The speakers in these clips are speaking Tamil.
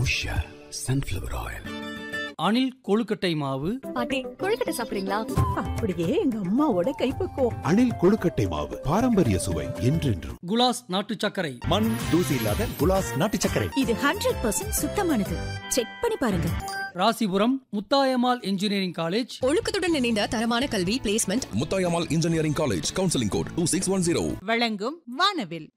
Usha sunflower oil. அணில் கொழுக்கட்டை மாவு. பாட்டி, கொழுக்கட்டை சாப்பிடுறீங்களா? அப்படியே எங்க அம்மாவோட கைப்பக்குவம். அணில் கொழுக்கட்டை மாவு, பாரம்பரிய சுவை என்றென்றும். குலாஸ் நாட்டு சர்க்கரை. மண் தூசி இல்லாத குலாஸ் நாட்டு சர்க்கரை. இது 100% சுத்தமானது. செக் பண்ணி பாருங்க. Rasipuram Muthayammal engineering college. ஒழுக்கத்துடன் இணைந்த தரமான கல்வி placement. Muthayammal engineering college. Counselling code 2610. வழங்கும் வானவில்.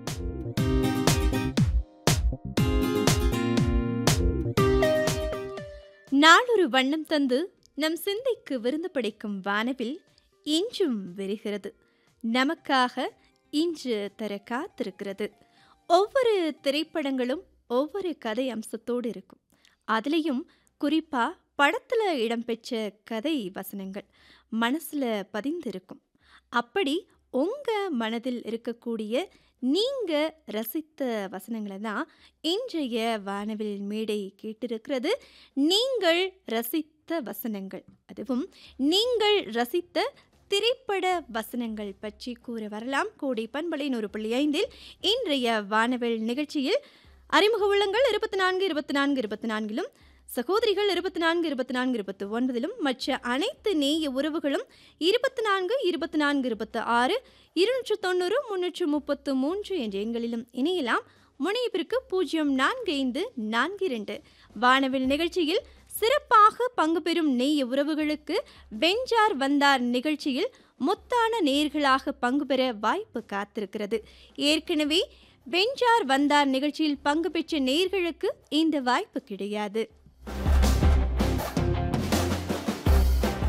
நாளொரு வண்ணம் தந்து நம் சிந்தைக்கு விருந்து படைக்கும் வானவில் இன்றும் விரிகிறது. நமக்காக இன்று தர காத்திருக்கிறது. ஒவ்வொரு திரைப்படங்களும் ஒவ்வொரு கதை அம்சத்தோடு இருக்கும். அதுலேயும் குறிப்பாக படத்தில் இடம்பெற்ற கதை வசனங்கள் மனசில் பதிந்திருக்கும். அப்படி உங்கள் மனதில் இருக்கக்கூடிய நீங்கள் ரசித்த வசனங்களை தான் இன்றைய வானவில் மேடை கேட்டிருக்கிறது. நீங்கள் ரசித்த வசனங்கள், அதுவும் நீங்கள் ரசித்த திரைப்பட வசனங்கள் பற்றி கூற வரலாம். கோடை பண்பலை 100.5 இன்றைய வானவில் நிகழ்ச்சியில் அறிமுக உள்ளங்கள் 24 24 24 சகோதரிகள் 24 24 29 மற்ற அனைத்து நேய உறவுகளும் 24 24 26 290 333 என்ற எண்களிலும் இணையலாம். முனைப்பிற்கு 045442. வானவில் நிகழ்ச்சியில் சிறப்பாக பங்கு பெறும் நேய உறவுகளுக்கு வெஞ்சார் வந்தார் நிகழ்ச்சியில் முத்தான நேயர்களாக பங்கு பெற வாய்ப்பு காத்திருக்கிறது. ஏற்கனவே வெஞ்சார் வந்தார் நிகழ்ச்சியில் பங்கு பெற்ற நேயர்களுக்கு இந்த வாய்ப்பு கிடையாது.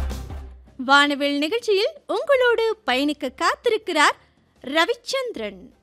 வானவில் நிகழ்ச்சியில் உங்களோடு பயணிக்க காத்திருக்கிறார் ரவிச்சந்திரன்.